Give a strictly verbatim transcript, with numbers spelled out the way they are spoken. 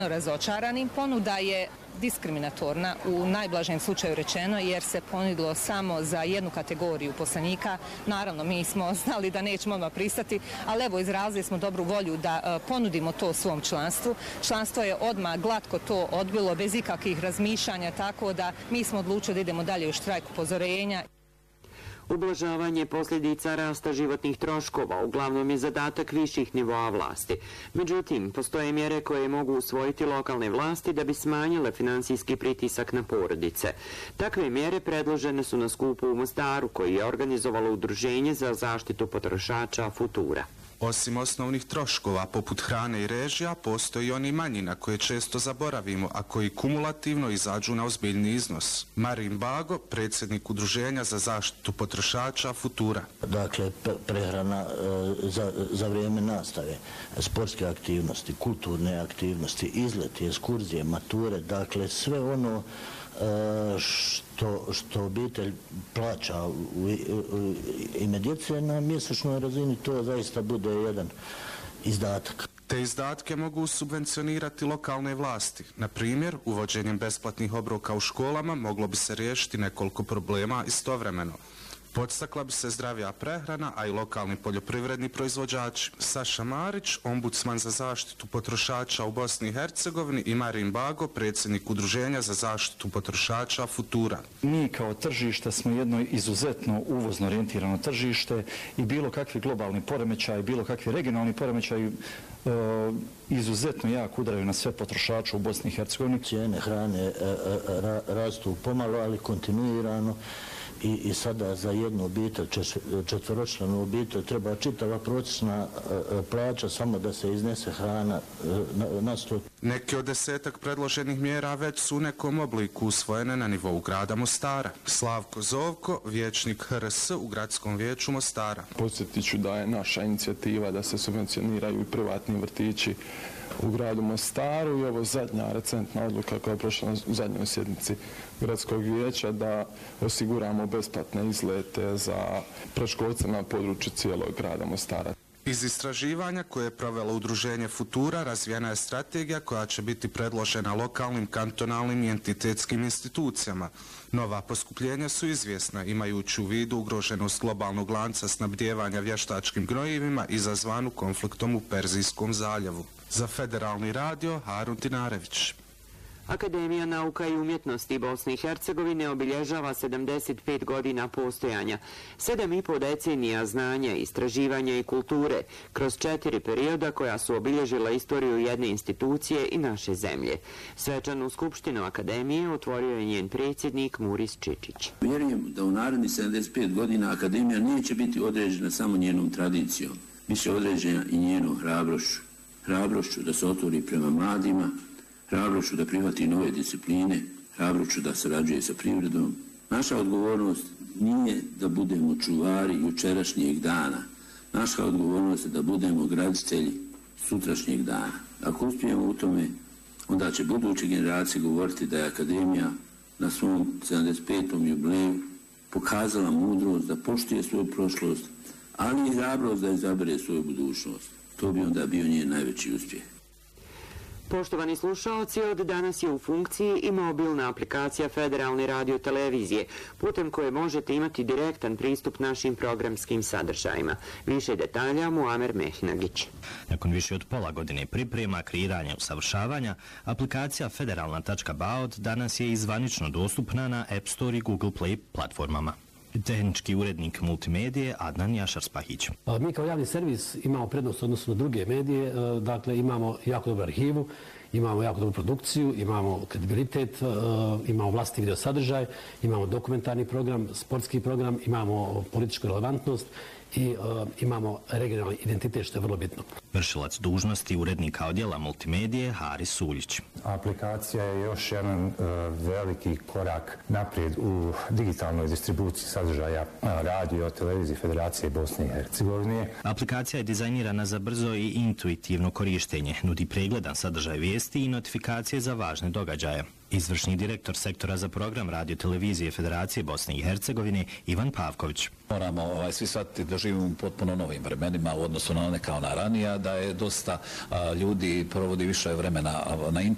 Razočarani. Ponuda je diskriminatorna u najblažem slučaju rečeno jer se ponudilo samo za jednu kategoriju poslanika. Naravno, mi smo znali da nećemo odmah pristati, ali evo izrazili smo dobru volju da ponudimo to svom članstvu. Članstvo je odmah glatko to odbilo bez ikakvih razmišljanja, tako da mi smo odlučili da idemo dalje u štrajk upozorenja. Ublažavanje posljedica rasta životnih troškova uglavnom je zadatak viših nivoa vlasti. Međutim, postoje mjere koje mogu usvojiti lokalne vlasti da bi smanjile finansijski pritisak na porodice. Takve mjere predložene su na skupu u Mostaru koji je organizovalo Udruženje za zaštitu potrošača Futura. Osim osnovnih troškova poput hrane i režija, postoji i oni manji na koje često zaboravimo, a koji kumulativno izađu na ozbiljni iznos. Marin Bago, predsjednik Udruženja za zaštitu potrošača Futura. Dakle, prehrana za, za vrijeme nastave, sportske aktivnosti, kulturne aktivnosti, izleti, ekskurzije, mature, dakle sve ono što, što obitelj plaća u, u ime djece na mjesečnoj razini, to zaista bude jedan izdatak. Te izdatke mogu subvencionirati lokalne vlasti. Na primjer, uvođenjem besplatnih obroka u školama moglo bi se riješiti nekoliko problema istovremeno. Podstakla bi se zdravija prehrana, a i lokalni poljoprivredni proizvođači. Saša Marić, ombudsman za zaštitu potrošača u Bosni i Hercegovini, i Marin Bago, predsjednik Udruženja za zaštitu potrošača Futura. Mi kao tržište smo jedno izuzetno uvozno orijentirano tržište i bilo kakvi globalni poremećaj, bilo kakvi regionalni poremećaj e, izuzetno jako udaraju na sve potrošače u Bosni i Hercegovini. Cijene hrane e, ra, rastu pomalo, ali kontinuirano. I, i sada za jednu obitelj, četvoročlanu obitelj, treba čitava prosječna plaća samo da se iznese hrana na, na sto. Neki od desetak predloženih mjera već su u nekom obliku usvojene na nivou grada Mostara. Slavko Zovko, vijećnik H R S u gradskom vijeću Mostara. Podsjetit ću da je naša inicijativa da se subvencioniraju i privatni vrtići u gradu Mostaru i ovo zadnja recentna odluka koja je prošla u zadnjoj sjednici gradskog vijeća da osiguramo besplatne izlete za predškolce na području cijelog grada Mostara. Iz istraživanja koje je provelo Udruženje Futura razvijena je strategija koja će biti predložena lokalnim, kantonalnim i entitetskim institucijama. Nova poskupljenja su izvjesna, imajući u vidu ugroženost globalnog lanca snabdijevanja vještačkim gnojivima izazvanu konfliktom u Perzijskom zaljevu. Za Federalni radio, Harun Tinarević. Akademija nauka i umjetnosti Bosne i Hercegovine obilježava sedamdeset pet godina postojanja, sedam i po decenija znanja, istraživanja i kulture, kroz četiri perioda koja su obilježila istoriju jedne institucije i naše zemlje. Svečanu skupštinu Akademije otvorio je njen predsjednik Muris Čičić. Vjerujem da u narednih sedamdeset pet godina Akademija neće biti određena samo njenom tradicijom, biće određena i njenom hrabrošću. Hrabrošću da se otvori prema mladima, hrabrošću da prihvati nove discipline, hrabrošću da sarađuje sa privredom. Naša odgovornost nije da budemo čuvari jučerašnjeg dana. Naša odgovornost je da budemo graditelji sutrašnjeg dana. Ako uspijemo u tome, onda će buduće generacije govoriti da je Akademija na svom sedamdeset petom jubileju pokazala mudrost da poštuje svoju prošlost, ali i hrabrost da izabere svoju budućnost. To bi onda bio njen najveći uspjeh. Poštovani slušaoci, od danas je u funkciji i mobilna aplikacija Federalne radio televizije, putem koje možete imati direktan pristup našim programskim sadržajima. Više detalja Muamer Mehnagić. Nakon više od pola godine priprema, kreiranja i usavršavanja, aplikacija federalna tačka baod danas je izvanično dostupna na App Store i Google Play platformama. Tehnički urednik multimedije Adnan Jašar-Spahić. Mi kao javni servis imamo prednost odnosno na druge medije, dakle imamo jako dobru arhivu, imamo jako dobru produkciju, imamo kredibilitet, imamo vlastiti video sadržaj, imamo dokumentarni program, sportski program, imamo političku relevantnost i uh, imamo regionalni identitet, što je vrlo bitno. Vršilac dužnosti urednika odjela multimedije Haris Suljić. Aplikacija je još jedan uh, veliki korak naprijed u digitalnoj distribuciji sadržaja radio, televizije Federacije Bosne i Hercegovine. Aplikacija je dizajnirana za brzo i intuitivno korištenje, nudi pregledan sadržaj vijesti i notifikacije za važne događaje. Izvršni direktor sektora za program radio televizije Federacije Bosne i Hercegovine Ivan Pavković. Moramo ovaj, svi shvatiti da živimo u potpuno novim vremenima u odnosu na one kao na ranija, da je dosta a, ljudi provodi više vremena na internetu.